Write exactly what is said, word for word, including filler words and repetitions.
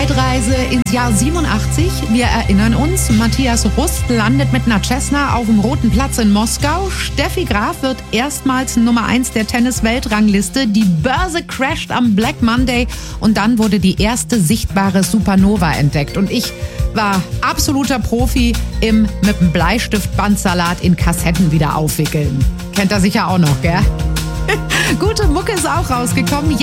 Zeitreise ins Jahr siebenundachtzig. Wir erinnern uns, Matthias Rust landet mit einer Cessna auf dem Roten Platz in Moskau. Steffi Graf wird erstmals Nummer eins der Tennis-Weltrangliste. Die Börse crasht am Black Monday und dann wurde die erste sichtbare Supernova entdeckt. Und ich war absoluter Profi im mit dem Bleistift-Bandsalat in Kassetten wieder aufwickeln. Kennt ihr sicher auch noch, gell? Gute Mucke ist auch rausgekommen.